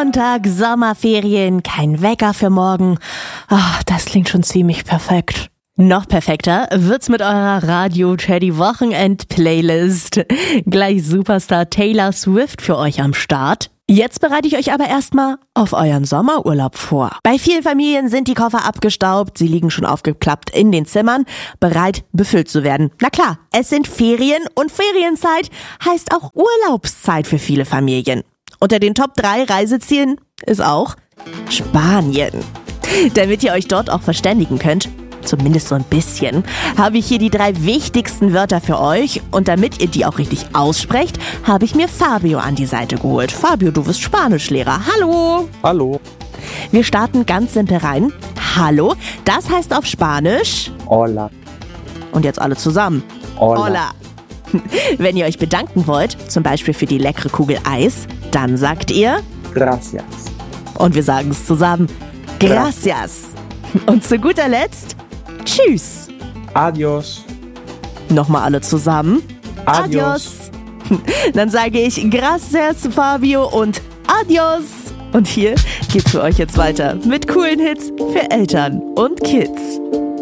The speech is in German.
Sonntag, Sommerferien, kein Wecker für morgen. Das klingt schon ziemlich perfekt. Noch perfekter wird's mit eurer Radio-Teddy-Wochenend-Playlist. Gleich Superstar Taylor Swift für euch am Start. Jetzt bereite ich euch aber erstmal auf euren Sommerurlaub vor. Bei vielen Familien sind die Koffer abgestaubt, sie liegen schon aufgeklappt in den Zimmern, bereit befüllt zu werden. Na klar, es sind Ferien und Ferienzeit heißt auch Urlaubszeit für viele Familien. Unter den Top 3 Reisezielen ist auch Spanien. Damit ihr euch dort auch verständigen könnt, zumindest so ein bisschen, habe ich hier die 3 wichtigsten Wörter für euch. Und damit ihr die auch richtig aussprecht, habe ich mir Fabio an die Seite geholt. Fabio, du bist Spanischlehrer. Hallo! Hallo. Wir starten ganz simpel rein. Hallo, das heißt auf Spanisch. Hola. Und jetzt alle zusammen. Hola. Hola. Wenn ihr euch bedanken wollt, zum Beispiel für die leckere Kugel Eis, dann sagt ihr Gracias. und wir sagen es zusammen. Gracias. Und zu guter Letzt, tschüss. Adios. Nochmal alle zusammen. Adios. Dann sage ich gracias, Fabio, und adios. Und hier geht's für euch jetzt weiter mit coolen Hits für Eltern und Kids.